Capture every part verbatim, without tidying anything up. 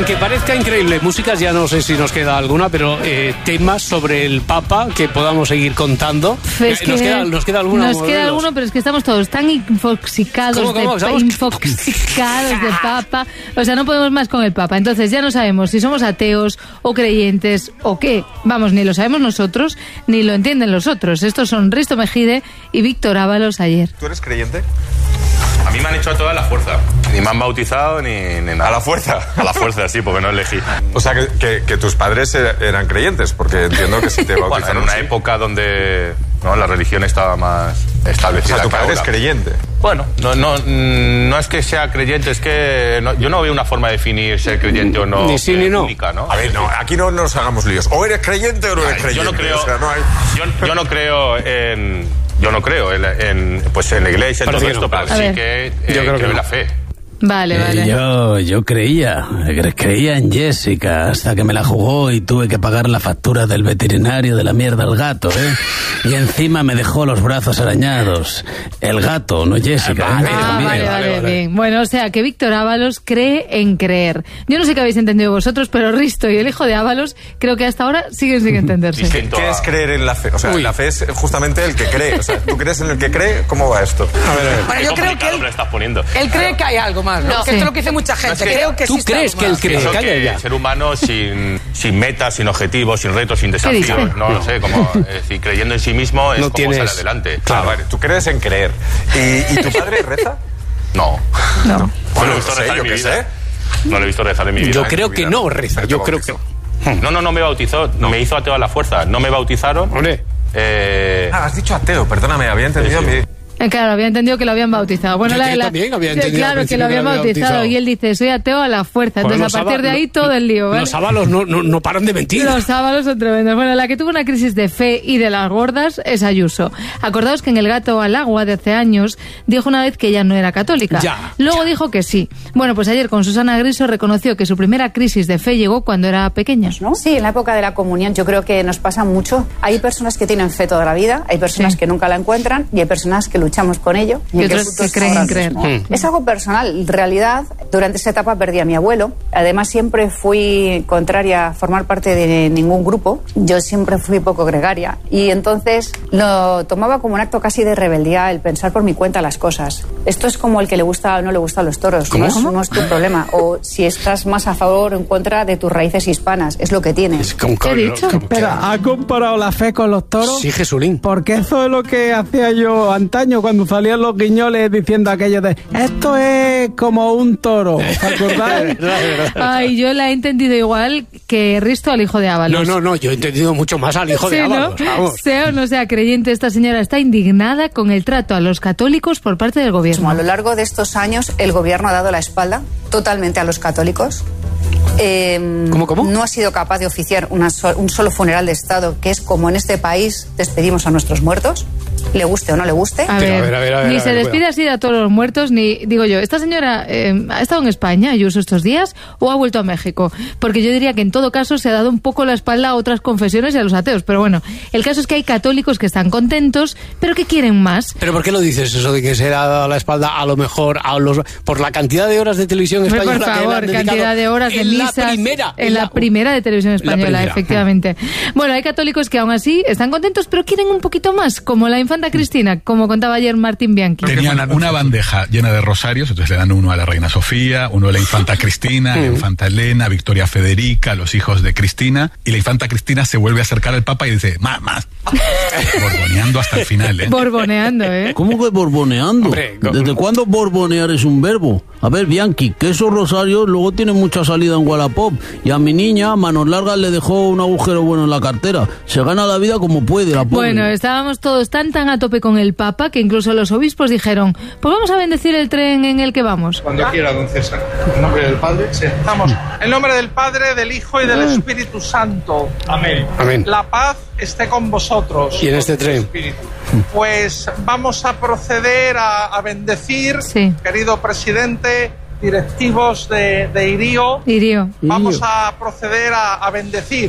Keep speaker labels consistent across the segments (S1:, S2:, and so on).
S1: aunque parezca increíble, músicas ya no sé si nos queda alguna, pero eh, temas sobre el Papa que podamos seguir contando.
S2: Es
S1: eh,
S2: que
S1: nos, queda, nos queda alguno.
S2: Nos queda alguno, pero es que estamos todos tan infoxicados
S1: ¿Cómo, cómo?
S2: de infoxicados de Papa. O sea, no podemos más con el Papa. Entonces ya no sabemos si somos ateos o creyentes o qué. Vamos, ni lo sabemos nosotros, ni lo entienden los otros. Estos son Risto Mejide y Víctor Ábalos ayer.
S3: ¿Tú eres creyente?
S4: A mí me han hecho a toda la fuerza. Ni me han bautizado ni, ni nada.
S3: ¿A la fuerza?
S4: A la fuerza, sí, porque no elegí.
S3: O sea, que, que, que tus padres eran creyentes, porque entiendo que si te bautizaron...
S4: Bueno, en una
S3: sí.
S4: época donde no, la religión estaba más establecida.
S3: O sea, tu
S4: que
S3: padre
S4: ahora.
S3: es creyente.
S4: Bueno, no, no, no es que sea creyente, es que no, yo no veo una forma de definir ser creyente o no.
S1: Ni sí ni no.
S4: Única, ¿no?
S3: A ver, no, aquí no nos hagamos líos. O eres creyente o no eres creyente.
S4: Yo no creo,
S3: o sea, no hay...
S4: yo, yo no creo en... Yo no creo en, en, pues en la iglesia, en todo esto, pero sí que eh,
S1: yo creo,
S4: creo
S1: que
S4: en
S1: no.
S4: la fe.
S2: Vale, vale.
S5: Eh, yo, yo creía, creía en Jessica hasta que me la jugó y tuve que pagar la factura del veterinario de la mierda al gato, ¿eh? Y encima me dejó los brazos arañados. El gato, no Jessica.
S2: Ah,
S5: ¿eh?
S2: vale, vale,
S1: vale,
S2: vale,
S1: vale.
S2: bien. Bueno, o sea, que Víctor Ábalos cree en creer. Yo no sé qué habéis entendido vosotros, pero Risto y el hijo de Ábalos creo que hasta ahora siguen sin entenderse.
S3: ¿Qué, ¿Qué es creer en la fe? O sea,
S1: Uy.
S3: la fe es justamente el que cree. O sea, ¿tú crees en el que cree? ¿Cómo va esto?
S1: A ver, a ver.
S6: Bueno,
S4: Qué
S6: yo creo que
S4: complicado
S6: él,
S4: me lo estás poniendo.
S6: él cree que hay algo más, ¿no?
S2: No.
S6: Que
S2: Sí.
S6: esto es lo que dice mucha gente.
S4: No, es que
S6: creo que
S1: ¿tú
S6: existe
S1: crees
S6: algo
S1: que él
S6: más.
S1: cree?
S4: Pienso
S1: Calla
S4: que
S1: ya.
S4: el ser humano sin, sin metas, sin objetivos, sin retos, sin
S2: dice?
S4: desafíos, no lo sé, como es decir, creyendo en sí mismo es
S1: No
S4: como
S1: tienes-
S4: salir adelante.
S3: Claro, vale, tú crees en creer. ¿Y, y tu padre reza?
S4: No.
S2: No.
S4: No lo
S3: Bueno,
S4: he visto
S3: no sé,
S4: rezar
S3: yo
S4: en mi
S3: qué
S4: vida.
S3: sé.
S4: No lo he visto rezar en mi vida.
S1: Yo
S3: en
S1: creo
S3: tu
S1: que
S3: vida,
S1: no
S3: ¿no?
S1: reza,
S3: Pero
S1: yo
S3: te
S1: creo que...
S3: bautizó.
S4: No, no, no me bautizó, me hizo ateo a la fuerza. No me bautizaron.
S1: Hombre,
S4: Eh,
S3: Ah, has dicho ateo, perdóname, había entendido
S4: Sí, sí.
S3: mi...
S2: Eh, Claro, había entendido que lo habían bautizado. Bueno,
S1: Yo
S2: la,
S1: que
S2: la-
S1: también había
S2: sí,
S1: entendido al
S2: claro, que
S1: principio
S2: lo
S1: que
S2: habían
S1: lo había
S2: bautizado.
S1: bautizado.
S2: Y él dice, soy ateo a la fuerza.
S1: Joder,
S2: Entonces,
S1: los
S2: a partir
S1: Ábalos-
S2: de ahí todo el lío, ¿vale?
S1: los Ábalos no, no, no paran de mentir.
S2: Los Ábalos son tremendos. Bueno, la que tuvo una crisis de fe y de las gordas es Ayuso. Acordaos que en El gato al agua de hace años dijo una vez que ella no era católica.
S1: Ya,
S2: Luego dijo que sí. Bueno, pues ayer con Susana Griso reconoció que su primera crisis de fe llegó cuando era pequeña.
S7: ¿no? Sí, en la época de la comunión yo creo que nos pasa mucho. Hay personas que tienen fe toda la vida, hay personas
S2: Sí.
S7: que nunca la encuentran y hay personas que luchamos con ello.
S2: Y
S7: el
S2: otros
S7: fruto
S2: que
S7: es
S2: creen en
S7: ahora
S2: creer.
S7: mismo.
S1: Hmm.
S7: Es algo personal. En realidad, durante esa etapa perdí a mi abuelo. Además, siempre fui contraria a formar parte de ningún grupo. Yo siempre fui poco gregaria. Y entonces lo tomaba como un acto casi de rebeldía el pensar por mi cuenta las cosas. Esto es como el que le gusta o no le gustan los toros.
S1: ¿Cómo?
S7: No es, no es tu problema. O si estás más a favor o en contra de tus raíces hispanas. Es lo que tienes.
S1: Es como-
S2: ¿Qué he dicho?
S1: como-
S8: Pero, ¿ha comparado la fe con los toros?
S1: Sí, Jesulín.
S8: Porque eso es lo que hacía yo antaño cuando salían los guiñoles diciendo aquello de esto es como un toro, ¿os acordáis?
S2: Ay, yo la he entendido igual que Risto al hijo de Ábalos.
S1: No, no, no, yo he entendido mucho más al hijo
S2: Sí,
S1: de
S2: ¿no?
S1: Ábalos, vamos.
S2: Sea o no sea creyente, esta señora está indignada con el trato a los católicos por parte del gobierno.
S7: A lo largo de estos años, el gobierno ha dado la espalda totalmente a los católicos. Eh,
S1: ¿Cómo, cómo?
S7: No ha sido capaz de oficiar una so- un solo funeral de Estado, que es como en este país despedimos a nuestros muertos, le guste o no le guste.
S2: A
S1: Pero,
S2: ver,
S1: a ver, a ver, a ver,
S2: ni
S1: a
S2: se
S1: ver,
S2: despide
S1: cuidado.
S2: así de a todos los muertos, ni digo yo, ¿esta señora eh, ha estado en España, Ayuso, estos días, o ha vuelto a México? Porque yo diría que en todo caso se ha dado un poco la espalda a otras confesiones y a los ateos. Pero bueno, el caso es que hay católicos que están contentos, pero que quieren más.
S1: ¿Pero por qué lo dices eso de que se le ha dado la espalda a lo mejor a los... por la cantidad de horas de televisión
S2: Hombre,
S1: española
S2: por
S1: que le
S2: favor,
S1: han dedicado
S2: cantidad de horas de
S1: en
S2: misas.
S1: la primera.
S2: En la primera de televisión española,
S1: primera.
S2: efectivamente. Bueno, hay católicos que aún así están contentos, pero quieren un poquito más, como la infanta Cristina, como contaba ayer Martín Bianchi.
S9: Tenían una bandeja llena de rosarios, entonces le dan uno a la reina Sofía, uno a la infanta Cristina, a la infanta Elena, Victoria Federica, los hijos de Cristina, y la infanta Cristina se vuelve a acercar al Papa y dice, más, más, borboneando hasta el final, ¿eh?
S2: Borboneando, ¿eh?
S5: ¿Cómo que borboneando?
S1: Hombre, go-
S5: ¿Desde cuándo borbonear es un verbo? A ver, Bianchi, que esos rosarios luego tienen mucha salida en Wallapop. Y a mi niña, a manos largas, le dejó un agujero bueno en la cartera. Se gana la vida como puede, la pobre.
S2: Bueno, estábamos todos tan tan a tope con el Papa que incluso los obispos dijeron, pues vamos a bendecir el tren en el que vamos.
S10: Cuando quiera, don César. En nombre del Padre, sí. Vamos. En nombre del Padre, del Hijo y del Espíritu Santo. Amén.
S1: Amén.
S10: La paz esté con vosotros.
S1: Y en este
S10: con su
S1: tren.
S10: espíritu. Pues vamos a proceder a, a bendecir,
S2: Sí.
S10: querido presidente, directivos de, de Irío.
S2: Irío.
S10: Vamos a proceder a, a bendecir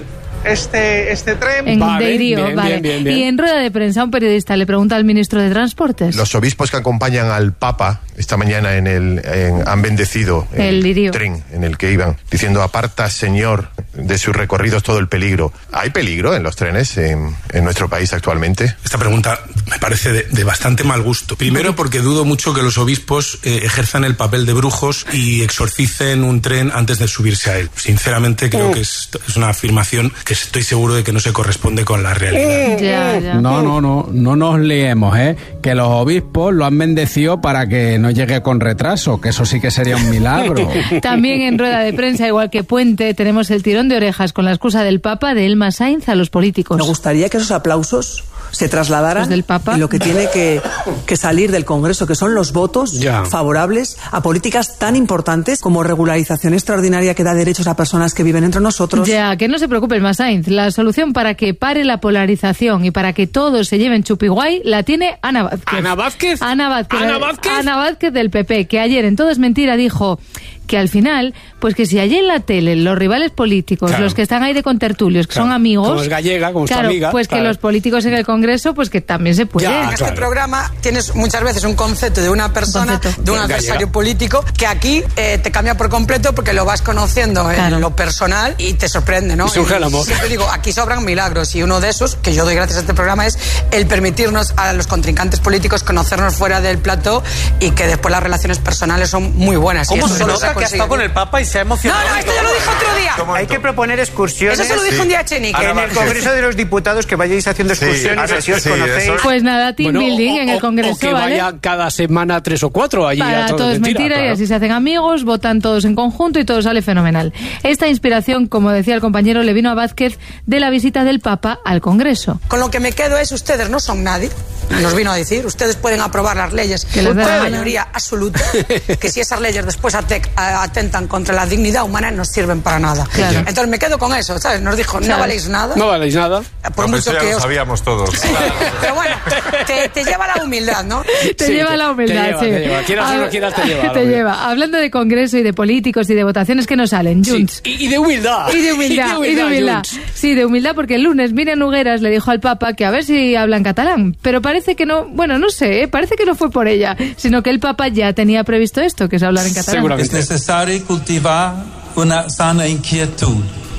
S10: este, este tren.
S2: En
S1: Vale,
S2: Deirío,
S1: bien,
S2: vale.
S1: bien, bien, bien.
S2: Y en rueda de prensa un periodista le pregunta al ministro de Transportes.
S11: Los obispos que acompañan al Papa esta mañana en el en- han bendecido
S2: El
S11: el
S2: lirio.
S11: tren en el que iban, diciendo: aparta, Señor, de sus recorridos todo el peligro. ¿Hay peligro en los trenes en, en nuestro país actualmente?
S12: Esta pregunta me parece de, de bastante mal gusto. Primero, porque dudo mucho que los obispos eh, ejerzan el papel de brujos y exorcicen un tren antes de subirse a él. Sinceramente, creo que es, es una afirmación que estoy seguro de que no se corresponde con la realidad.
S2: Ya, ya.
S8: No, no, no, no nos liemos, ¿eh? Que los obispos lo han bendecido para que no llegue con retraso, que eso sí que sería un milagro.
S2: También en rueda de prensa, igual que Puente, tenemos el tirón de orejas con la excusa del Papa de Elma Sainz a los políticos.
S6: Me gustaría que esos aplausos se trasladaran
S2: Los del Papa.
S6: en lo que tiene que, que salir del Congreso, que son los votos
S1: Ya.
S6: favorables a políticas tan importantes como regularización extraordinaria que da derechos a personas que viven entre nosotros.
S2: Ya, que no se preocupe Elma Sainz. La solución para que pare la polarización y para que todos se lleven chupiguay la tiene Ana Vázquez.
S1: ¿Ana Vázquez?
S2: Ana Vázquez.
S1: ¿Ana Vázquez?
S2: Ana Vázquez del P P, que ayer en Todo es Mentira dijo que al final, pues que si allí en la tele los rivales políticos,
S1: Claro.
S2: los que están ahí de contertulios, que
S1: Claro.
S2: son amigos...
S1: Como es gallega, como es tu
S2: claro,
S1: amiga,
S2: pues
S1: claro.
S2: que los políticos en el Congreso, pues que también se puede.
S1: Ya,
S13: En este
S1: claro.
S13: programa tienes muchas veces un concepto de una persona,
S2: Concepto.
S13: de un
S1: Gallega.
S13: adversario político, que aquí eh, te cambia por completo porque lo vas conociendo
S2: Claro.
S13: en lo personal y te sorprende, ¿no?
S1: Y surge el amor.
S13: Siempre digo, aquí sobran milagros y uno de esos, que yo doy gracias a este programa, es el permitirnos a los contrincantes políticos conocernos fuera del plató y que después las relaciones personales son muy buenas. Y
S14: ¿Cómo
S13: eso
S14: se
S13: solo
S14: nota que ha
S13: consigue.
S14: estado con el Papa y se ha emocionado?
S13: No, no, esto ya lo dije otro día.
S14: Hay que proponer excursiones.
S13: Eso se lo dijo un día a Chenique.
S14: Que en el Congreso de los Diputados que vayáis haciendo
S3: Sí,
S14: excursiones,
S3: sí,
S14: así os
S3: sí,
S14: conocéis.
S3: eso-
S2: Pues nada, team
S1: Bueno,
S2: building
S1: o-
S2: en el
S1: o-
S2: Congreso,
S1: o que
S2: ¿vale?
S1: vaya cada semana tres o cuatro allí
S2: Para
S1: a
S2: todo es mentira,
S1: claro.
S2: y así se hacen amigos, votan todos en conjunto y todo sale fenomenal. Esta inspiración, como decía el compañero, le vino a Vázquez de la visita del Papa al Congreso.
S13: Con lo que me quedo es, ustedes no son nadie, nos vino a decir, ustedes pueden aprobar las leyes
S2: Que les
S13: por
S2: dé la
S13: la
S2: gana.
S13: mayoría absoluta, que si esas leyes después ate- a- atentan contra la dignidad humana no sirven para nada.
S2: Claro.
S13: Entonces me quedo con eso, ¿sabes? Nos dijo, no
S2: ¿Sabes?
S13: valéis nada.
S1: No valéis nada.
S13: Por
S3: No,
S13: mucho
S3: pero eso ya
S13: que
S3: lo
S13: os...
S3: sabíamos todos.
S13: Pero bueno, te, te lleva la humildad, ¿no?
S2: Te
S1: Sí,
S2: lleva
S1: te-
S2: la humildad,
S1: te lleva,
S2: sí.
S1: te lleva. Quieras o no
S2: Ah,
S1: quieras, te lleva la
S2: Te
S1: humildad.
S2: lleva. Hablando de Congreso y de políticos y de votaciones que nos salen,
S1: Sí,
S2: Junts.
S1: Y, y de humildad.
S2: Y de humildad, y de humildad.
S1: Junts.
S2: Sí, de humildad, porque el lunes Miriam Nogueras le dijo al Papa que a ver si habla en catalán. Pero parece que no, bueno, no sé, ¿eh? Parece que no fue por ella, sino que el Papa ya tenía previsto esto, que es hablar en catalán.
S1: Seguramente.
S15: Es necessari cultivar una sana inquietud.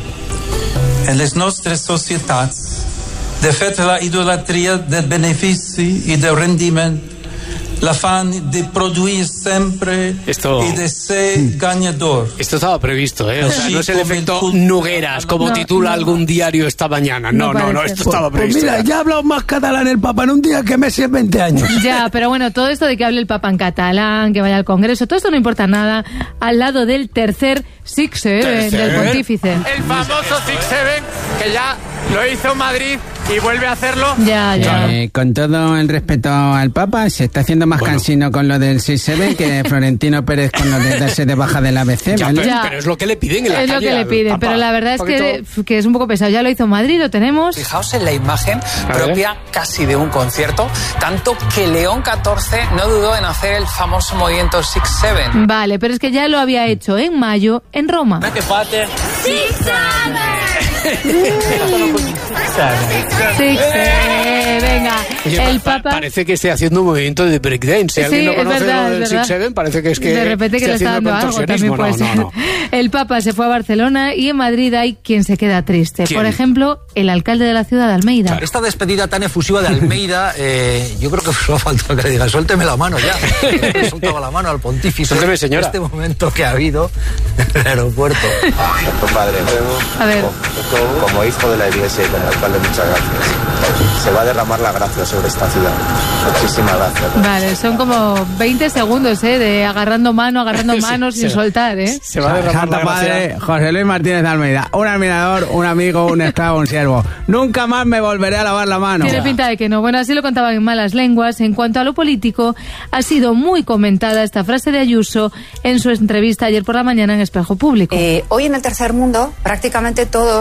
S15: En les nostres societats, de fet la idolatria del benefici i del rendiment, l'afán de produir sempre
S1: Esto-
S15: y de ser ganador.
S1: Esto estaba previsto, ¿eh? O sea, no es el
S15: Sí, como
S1: efecto
S15: el fut-
S1: Nogueras, como
S2: No,
S1: titula
S2: no.
S1: algún diario esta mañana. No,
S2: No
S1: no, no,
S2: parece.
S1: esto estaba
S8: Pues
S1: previsto.
S8: mira, ya ha hablado más catalán el Papa en un día que Messi en veinte años.
S2: Ya, pero bueno, todo esto de que hable el Papa en catalán, que vaya al Congreso, todo esto no importa nada al lado del tercer Six Seven
S1: ¿Tercer?
S2: del pontífice.
S10: El famoso Six Seven, que ya lo hizo en Madrid y vuelve a hacerlo.
S2: Ya, ya.
S8: Eh, con todo el respeto al Papa, se está haciendo más cansino con lo del seis siete que Florentino Pérez con lo de darse de baja del A B C,
S1: Ya,
S8: ¿vale?
S1: pero,
S2: Ya.
S1: pero es lo que le piden en la
S2: Es lo
S1: calle
S2: que le
S1: al
S2: piden,
S1: Papa.
S2: pero la verdad es
S1: Un poquito-
S2: que, que es un poco pesado. Ya lo hizo en Madrid, lo tenemos.
S16: Fijaos en la imagen
S1: ver.
S16: propia casi de un concierto, tanto que León catorce no dudó en hacer el famoso movimiento Six Seven.
S2: Vale, pero es que ya lo había hecho en mayo en Roma. Six Seven, venga.
S1: Oye,
S2: El
S1: pa-
S2: Papa...
S1: Parece que esté haciendo un movimiento de breakdance. Si
S2: Sí,
S1: alguien no
S2: es
S1: conoce
S2: verdad,
S1: lo
S2: es
S1: del
S2: verdad.
S1: Six Seven, parece que es que
S2: de repente que
S1: esté
S2: le está
S1: haciendo
S2: dando algo, también
S1: contorsionismo.
S2: puede
S1: No,
S2: ser.
S1: no, no.
S2: El Papa se fue a Barcelona y en Madrid hay quien se queda triste.
S1: ¿Quién?
S2: Por ejemplo, el alcalde de la ciudad de Almeida.
S17: Esta despedida tan efusiva de Almeida, eh, yo creo que solo ha faltado que le diga, suélteme la mano ya. Le soltaba la mano al pontífice.
S1: Suélteme, señora.
S17: Este momento que ha habido en el aeropuerto.
S18: Padre,
S2: A ver.
S18: como hijo de la Iglesia y como alcalde, muchas gracias. Se va a derramar la gracia sobre esta ciudad. Muchísimas gracias.
S2: Vale, son como veinte segundos, ¿eh? De agarrando mano, agarrando manos
S8: Sí,
S2: sin
S8: se-
S2: soltar, ¿eh?
S1: Se va a derramar
S8: Santo
S1: la gracia.
S8: Padre José Luis Martínez de Almeida, un admirador, un amigo, un esclavo, un siervo. Nunca más me volveré a lavar la mano.
S2: Tiene pinta de que no. Bueno, así lo contaban en malas lenguas. En cuanto a lo político, ha sido muy comentada esta frase de Ayuso en su entrevista ayer por la mañana en Espejo Público.
S7: Eh, hoy en el tercer mundo prácticamente todos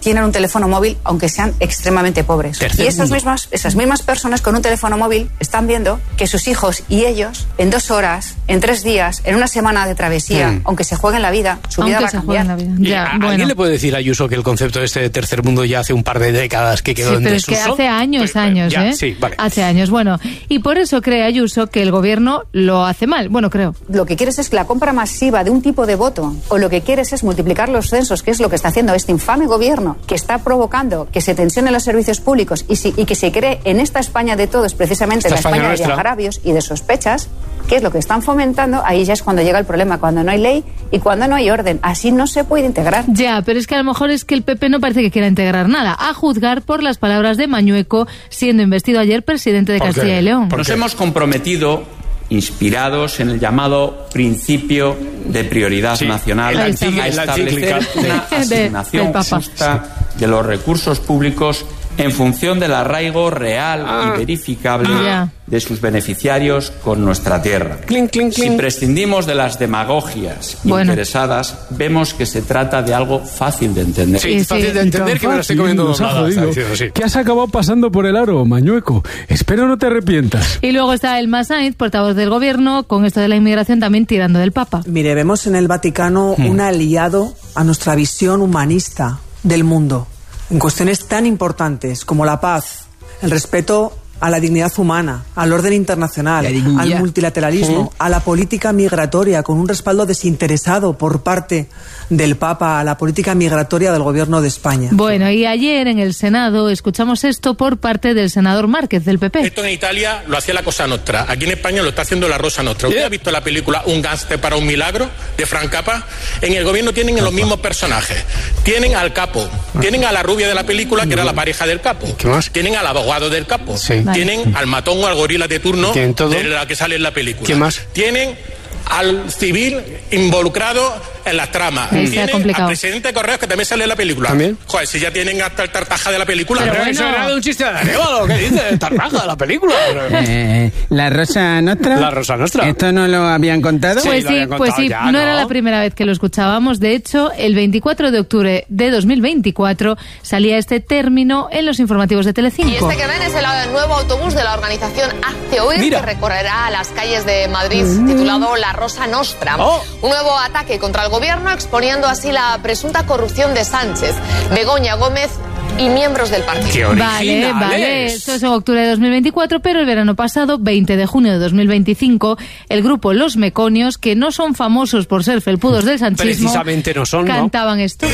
S7: tienen un teléfono móvil, aunque sean extremadamente pobres.
S1: Tercer
S7: y esas
S1: mundo.
S7: mismas, esas mismas personas con un teléfono móvil están viendo que sus hijos y ellos, en dos horas, en tres días, en una semana de travesía,
S1: Mm.
S7: aunque se jueguen la vida, su vida
S2: Aunque
S7: va a
S2: se
S7: cambiar.
S2: jueguen la vida.
S1: ¿Y
S2: Ya,
S1: a-
S2: bueno.
S1: ¿Alguien le puede decir a Ayuso que el concepto de este tercer mundo ya hace un par de décadas que quedó
S2: Sí,
S1: en
S2: pero es que
S1: desuso?
S2: hace años,
S1: Pues,
S2: años,
S1: ya,
S2: ¿eh?
S1: sí, vale.
S2: Hace años, bueno. Y por eso cree Ayuso que el gobierno lo hace mal. Bueno, creo.
S7: Lo que quieres es la compra masiva de un tipo de voto, o lo que quieres es multiplicar los censos, que es lo que está haciendo este infame gobierno, que está provocando que se tensionen los servicios públicos y, si, y que se cree en esta España de todos, precisamente
S1: Esta
S7: la
S1: España
S7: España,
S1: nuestra.
S7: de agravios y de sospechas, que es lo que están fomentando. Ahí ya es cuando llega el problema, cuando no hay ley y cuando no hay orden. Así no se puede integrar.
S2: Ya, pero es que a lo mejor es que el P P no parece que quiera integrar nada, a juzgar por las palabras de Mañueco, siendo investido ayer presidente de
S1: ¿Por qué?
S2: Castilla y León.
S1: ¿Por
S19: Nos
S1: qué?
S19: hemos comprometido, inspirados en el llamado principio de prioridad
S1: Sí,
S19: nacional,
S1: en la
S19: a
S1: encíclica- en la
S19: establecer
S1: encíclica
S19: una
S2: de- del
S19: asignación
S2: Papa.
S19: justa de los recursos públicos en función del arraigo real
S1: Ah.
S19: y verificable
S2: Ya.
S19: de sus beneficiarios con nuestra tierra.
S1: Clink, clink,
S19: Si
S1: clink.
S19: prescindimos de las demagogias
S2: Bueno.
S19: interesadas, vemos que se trata de algo fácil de entender.
S1: Sí,
S2: Sí,
S1: es fácil
S2: sí.
S1: de entender que me la estoy comiendo
S8: Nos ha
S1: doblada, está
S8: jodido.
S1: diciendo, sí.
S8: Que has acabado pasando por el aro, Mañueco. Espero no te arrepientas.
S2: Y luego está el Sainz, portavoz del gobierno, con esto de la inmigración también tirando del Papa.
S6: Mire, vemos en el Vaticano un aliado a nuestra visión humanista del mundo, en cuestiones tan importantes como la paz, el respeto a la dignidad humana, al orden internacional,
S5: La dignidad.
S6: al multilateralismo, a la política migratoria, con un respaldo desinteresado por parte del Papa a la política migratoria del Gobierno de España.
S2: Bueno, y ayer en el Senado escuchamos esto por parte del senador Márquez, del P P.
S12: Esto en Italia lo hacía la Cosa Nostra. Aquí en España lo está haciendo la Rosa Nostra. ¿Usted ha visto la película Un gángster para un milagro de Frank Capra? En el gobierno tienen los mismos personajes. Tienen al capo, tienen a la rubia de la película, que era la pareja del capo.
S1: ¿Qué más?
S12: Tienen al abogado del capo.
S1: Sí. Vale.
S12: Tienen al matón o al gorila de turno
S1: ¿Tienen todo?
S12: de la que sale en la película.
S1: ¿Qué más?
S12: Tienen al civil involucrado en las tramas.
S2: Ahí está
S12: Tienen
S2: complicado.
S12: al presidente de Correos, que también sale en la película.
S1: ¿También?
S12: Joder, si ya tienen hasta el tartaja de la película.
S2: Pero
S1: Pero
S2: bueno.
S1: eso era de un chiste de Arevalo, ¿qué dices? Tarraja de la película.
S8: Eh, ¿La Rosa Nostra?
S1: La Rosa Nostra.
S8: ¿Esto no lo habían contado?
S1: Sí,
S2: Pues
S1: lo
S2: sí,
S1: habían
S2: pues
S1: contado
S2: sí,
S1: ya,
S2: no era
S1: ¿no?
S2: la primera vez que lo escuchábamos. De hecho, el veinticuatro de octubre de dos mil veinticuatro salía este término en los informativos de
S20: Y
S2: Telecinco.
S20: este que ven es el nuevo autobús de la organización Hazte Oír,
S1: Mira.
S20: que recorrerá las calles de Madrid, titulado La Rosa Nostra.
S1: Oh.
S20: Un nuevo ataque contra el gobierno, exponiendo así la presunta corrupción de Sánchez, Begoña Gómez y miembros del partido.
S1: ¡Qué
S2: Vale,
S1: originales!
S2: vale, esto es en octubre de dos mil veinticuatro, pero el verano pasado, veinte de junio de dos mil veinticinco, el grupo Los Meconios, que no son famosos por ser felpudos del sanchismo,
S1: Precisamente no son, ¿no?
S2: cantaban esto.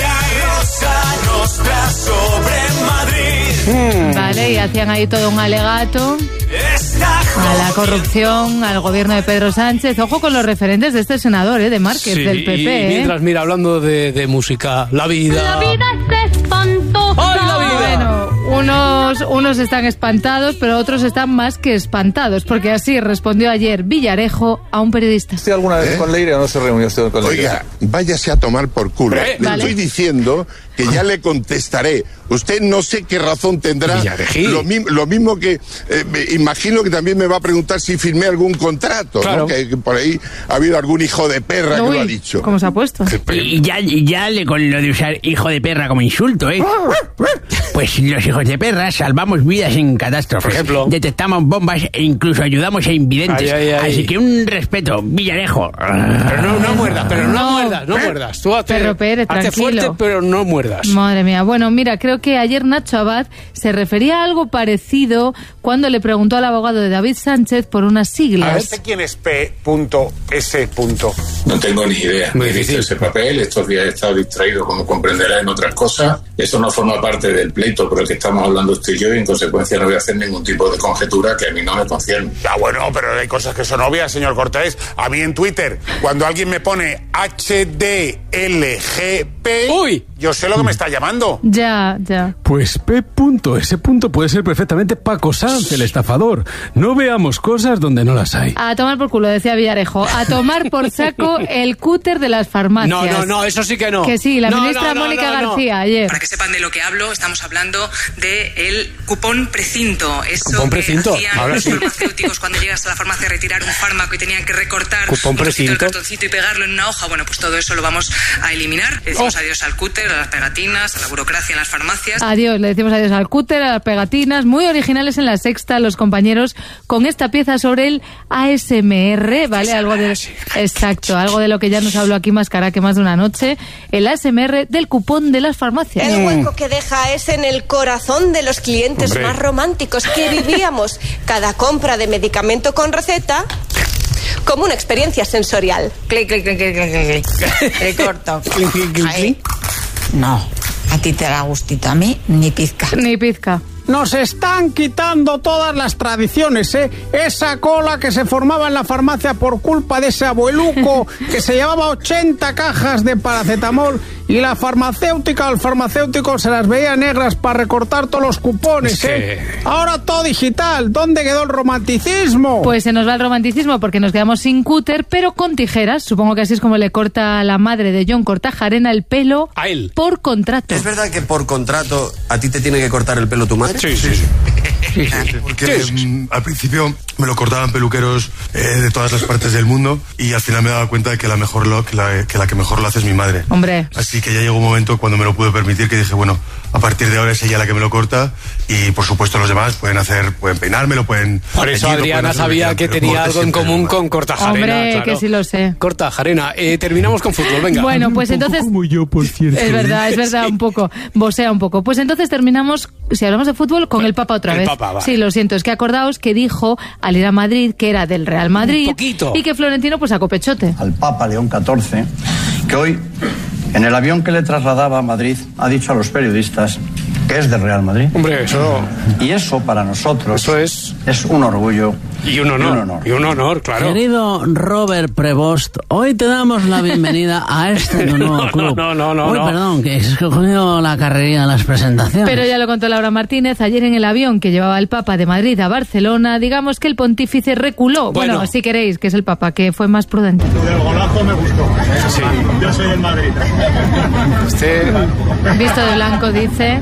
S21: Nostra sobre
S2: Mm.
S21: Madrid.
S2: Vale, y hacían ahí todo un alegato a la corrupción, al gobierno de Pedro Sánchez. Ojo con los referentes de este senador, ¿eh? De Márquez,
S1: Sí,
S2: del P P.
S1: y
S2: ¿eh?
S1: mientras, mira, hablando de, de música, la vida...
S2: La vida es espantosa.
S1: ¡Ay, la vida!
S2: Bueno, unos, unos están espantados, pero otros están más que espantados, porque así respondió ayer Villarejo a un periodista.
S22: ¿Usted alguna vez con Leire o no se reunió usted con Leire?
S23: Oiga, váyase a tomar por culo.
S1: Eh,
S23: Le
S2: vale.
S23: estoy diciendo que ya le contestaré. Usted no sé qué razón tendrá.
S1: Villarejí.
S23: Lo, mi- lo mismo que eh, me imagino que también me va a preguntar si firmé algún contrato,
S1: Claro.
S23: ¿no? Que, que por ahí ha habido algún hijo de perra que
S2: Uy,
S23: lo ha dicho.
S2: ¿cómo se ha puesto?
S5: Y ya, ya le con lo de usar hijo de perra como insulto, ¿eh? Pues los hijos de perra salvamos vidas en catástrofes.
S1: Por ejemplo.
S5: Detectamos bombas e incluso ayudamos a invidentes.
S1: Ay, ay, ay.
S5: Así que un respeto, Villarejo.
S1: Pero no, no muerdas, pero no,
S2: No.
S1: muerdas, no muerdas. Tú hazte,
S2: Perro Pérez,
S1: hazte
S2: tranquilo.
S1: fuerte, pero no muerdas.
S2: Madre mía. Bueno, mira, creo que ayer Nacho Abad se refería a algo parecido cuando le preguntó al abogado de David Sánchez por unas siglas.
S10: quién es P S
S24: No tengo ni idea.
S1: Muy
S24: He visto
S1: difícil.
S24: ese papel, estos días he estado distraído, como comprenderá, en otras cosas. Eso no forma parte del pleito por el que estamos hablando usted y yo, y en consecuencia no voy a hacer ningún tipo de conjetura que a mí no me concierne.
S10: Ah, bueno, pero hay cosas que son obvias, señor Cortés. A mí en Twitter, cuando alguien me pone H D L G P,
S1: Uy.
S10: yo sé lo que me está llamando.
S2: Ya, ya.
S8: Pues P. punto, ese punto puede ser perfectamente Paco Sanz, el estafador. No veamos cosas donde no las hay.
S2: A tomar por culo, decía Villarejo. A tomar por saco el cúter de las farmacias.
S1: No, no, no, eso sí que no.
S2: Que sí, la
S1: No,
S2: ministra
S1: no, no,
S2: Mónica
S1: no, no.
S2: García ayer.
S25: Para que sepan de lo que hablo, estamos hablando del cupón precinto. Eso
S1: Cupón precinto,
S25: que hacían
S1: ahora
S25: los
S1: sí.
S25: farmacéuticos cuando llegas a la farmacia a retirar un fármaco y tenían que recortar
S1: Cupón
S25: un trocito del
S1: precinto.
S25: cartoncito y pegarlo en una hoja. Bueno, pues todo eso lo vamos a eliminar. Le decimos
S1: Oh.
S25: adiós al cúter, cúter, a las pegatinas, a la burocracia en las farmacias.
S2: Adiós, le decimos adiós al cúter, a las pegatinas, muy originales en La Sexta los compañeros con esta pieza sobre el A S M R, ¿vale? Algo de... Exacto, algo de lo que ya nos habló aquí Mascará que más de una noche, el A S M R del cupón de las farmacias.
S3: El hueco que deja es en el corazón de los clientes Hombre. más románticos que vivíamos cada compra de medicamento con receta como una experiencia sensorial.
S13: Clic, clic, clic, clic, clic, clic. Te corto.
S2: Clic, clic, clic, clic.
S13: No, a ti te da gustito, a mí ni pizca.
S2: Ni pizca.
S8: Nos están quitando todas las tradiciones, ¿eh? Esa cola que se formaba en la farmacia por culpa de ese abueluco que se llevaba ochenta cajas de paracetamol y la farmacéutica, el farmacéutico se las veía negras para recortar todos los cupones, es que... ¿eh? Ahora todo digital. ¿Dónde quedó el romanticismo?
S2: Pues se nos va el romanticismo porque nos quedamos sin cúter, pero con tijeras. Supongo que así es como le corta la madre de John Kortajarena el pelo
S1: a él
S2: por contrato.
S4: ¿Es verdad que por contrato a ti te tiene que cortar el pelo tu madre?
S9: Sí, sí, sí. Sí, sí, porque sí, sí. Mm, al principio me lo cortaban peluqueros eh, de todas las partes del mundo y al final me daba cuenta de que la mejor lo, que, la, que la que mejor lo hace es mi madre.
S2: Hombre.
S9: Así que ya llegó un momento cuando me lo pude permitir que dije, bueno, a partir de ahora es ella la que me lo corta y por supuesto los demás pueden hacer, pueden peinármelo, pueden...
S1: Por eso Adriana sabía que tenía algo en común con Kortajarena.
S2: Hombre,
S1: claro.
S2: que sí lo sé.
S1: Kortajarena. Eh, terminamos con fútbol, venga.
S2: Bueno, pues
S8: un
S2: entonces...
S8: Como yo, por cierto.
S2: Es verdad, es verdad, sí. un poco. Bosea un poco. Pues entonces terminamos, si hablamos de fútbol, con el Papa otra
S1: el
S2: vez.
S1: Papa, vale.
S2: Sí, lo siento, es que acordaos que dijo al ir a Madrid que era del Real Madrid.
S1: Un poquito.
S2: Y que Florentino pues sacó pechote.
S11: Al Papa León catorce, que hoy, en el avión que le trasladaba a Madrid, ha dicho a los periodistas que es del Real Madrid.
S1: Hombre, eso...
S11: Y eso para nosotros
S1: eso es...
S11: es un orgullo.
S1: Y un honor.
S11: Y un honor,
S1: y un honor claro.
S5: Querido Robert Prevost, hoy te damos la bienvenida a este tu nuevo
S1: no,
S5: club.
S1: No, no, no,
S5: Uy,
S1: no.
S5: perdón, que es que he cogido la carrería de las presentaciones.
S2: Pero ya lo contó Laura Martínez ayer en el avión que llevaba el Papa de Madrid a Barcelona. Digamos que el pontífice reculó. Bueno, bueno si queréis, que es el Papa, que fue más prudente.
S14: El golazo me gustó. Sí. Yo soy del Madrid.
S1: Este...
S2: Visto de blanco dice...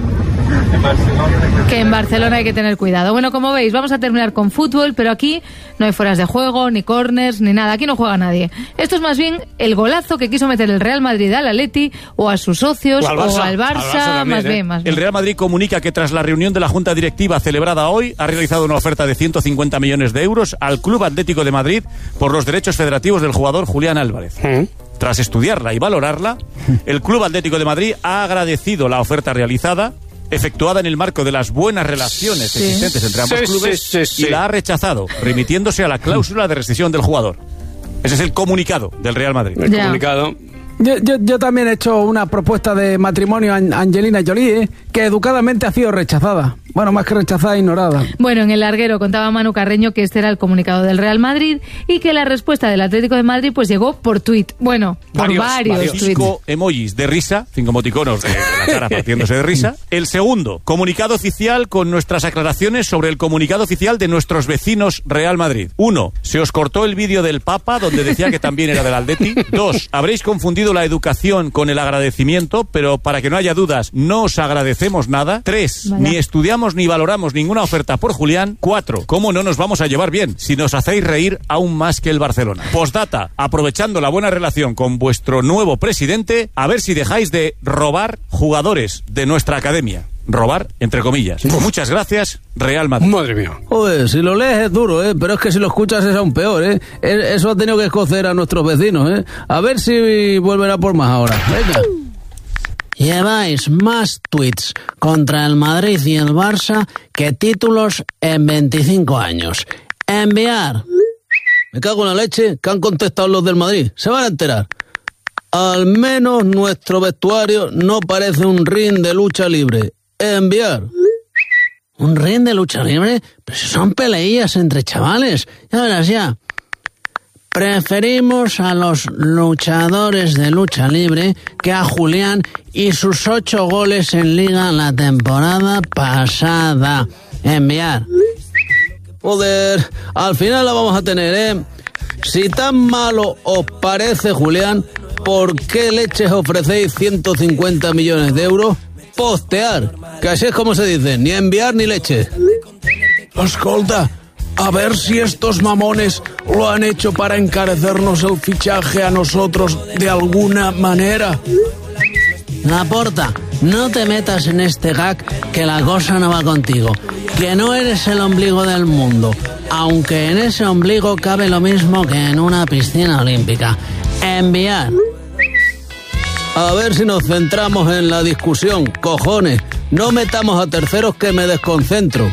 S2: que en Barcelona hay que tener cuidado. Bueno, como veis, vamos a terminar con fútbol, pero aquí no hay fueras de juego, ni corners, ni nada. Aquí no juega nadie. Esto es más bien el golazo que quiso meter el Real Madrid al Atleti o a sus socios o al Barça, o al Barça, al Barça también, más, ¿eh? bien, más bien.
S26: El Real Madrid comunica que tras la reunión de la Junta Directiva celebrada hoy, ha realizado una oferta de ciento cincuenta millones de euros al Club Atlético de Madrid por los derechos federativos del jugador Julián Álvarez. ¿Mm? Tras estudiarla y valorarla, el Club Atlético de Madrid ha agradecido la oferta realizada, efectuada en el marco de las buenas relaciones sí. existentes entre ambos
S1: sí,
S26: clubes
S1: sí, sí, sí.
S26: y la ha rechazado, remitiéndose a la cláusula de rescisión del jugador. Ese es el comunicado del Real Madrid.
S1: El comunicado...
S8: Yo, yo, yo también he hecho una propuesta de matrimonio a Angelina Jolie, ¿eh? que educadamente ha sido rechazada. Bueno, más que rechazada, ignorada.
S2: Bueno, en el larguero contaba Manu Carreño que este era el comunicado del Real Madrid y que la respuesta del Atlético de Madrid pues llegó por tuit. Bueno, por varios, varios, varios. tuits.
S26: Cinco emojis de risa, cinco emoticonos de, de la cara partiéndose de risa. El segundo, comunicado oficial con nuestras aclaraciones sobre el comunicado oficial de nuestros vecinos Real Madrid. Uno, se os cortó el vídeo del Papa donde decía que también era del Atleti. Dos, habréis confundido la educación con el agradecimiento, pero para que no haya dudas, no os agradecemos nada. Tres, Vaya. ni estudiamos ni valoramos ninguna oferta por Julián. Cuatro, ¿cómo no nos vamos a llevar bien si nos hacéis reír aún más que el Barcelona? Postdata, aprovechando la buena relación con vuestro nuevo presidente, a ver si dejáis de robar jugadores de nuestra academia. Robar, entre comillas. Pues muchas gracias, Real Madrid.
S1: Madre mía.
S5: Joder, si lo lees es duro, ¿eh? Pero es que si lo escuchas es aún peor, ¿eh? Eso ha tenido que escocer a nuestros vecinos, ¿eh? A ver si vuelven a por más ahora. Venga. Lleváis más tweets contra el Madrid y el Barça que títulos en veinticinco años. Enviar. Me cago en la leche que han contestado los del Madrid. Se van a enterar. Al menos nuestro vestuario no parece un ring de lucha libre. Enviar. ¿Un ring de lucha libre? Pero si son peleillas entre chavales. Ya verás ya. Preferimos a los luchadores de lucha libre que a Julián y sus ocho goles en Liga la temporada pasada. Enviar. Joder, al final la vamos a tener, ¿eh? Si tan malo os parece Julián, ¿por qué leches ofrecéis ciento cincuenta millones de euros? Postear, que así es como se dice, ni enviar ni leche.
S8: Escolta, a ver si estos mamones lo han hecho para encarecernos el fichaje a nosotros de alguna manera.
S5: Laporta, no te metas en este gag que la cosa no va contigo. Que no eres el ombligo del mundo, aunque en ese ombligo cabe lo mismo que en una piscina olímpica. Enviar. A ver si nos centramos en la discusión, cojones. No metamos a terceros que me desconcentro.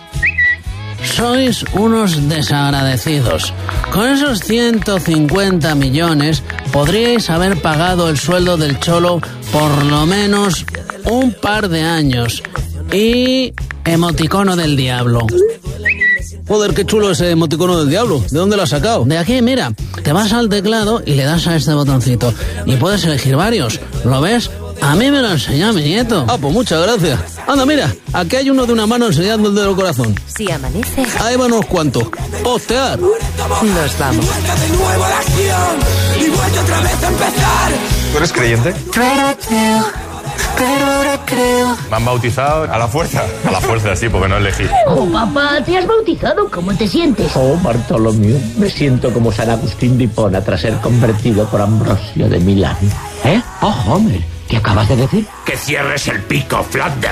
S5: Sois unos desagradecidos. Con esos ciento cincuenta millones podríais haber pagado el sueldo del Cholo por lo menos un par de años. Y emoticono del diablo. Joder, qué chulo ese emoticono del diablo. ¿De dónde lo has sacado? De aquí, mira. Te vas al teclado y le das a este botoncito. Y puedes elegir varios. ¿Lo ves? A mí me lo enseñó mi nieto. Ah, pues muchas gracias. Anda, mira, aquí hay uno de una mano enseñando el dedo del corazón.
S7: Si amanece...
S5: Ahí van unos cuantos. Postear.
S7: Nos vamos.
S22: ¿Tú eres creyente?
S15: Pero ahora creo.
S22: Me han bautizado a la fuerza. A la fuerza, sí, porque no elegí.
S15: Oh, papá, ¿te has bautizado? ¿Cómo te sientes?
S16: Oh, Bartolomé, me siento como San Agustín de Hipona tras ser convertido por Ambrosio de Milán.
S15: ¿Eh? Oh, Homer, ¿qué acabas de decir?
S16: Que cierres el pico, Flanders.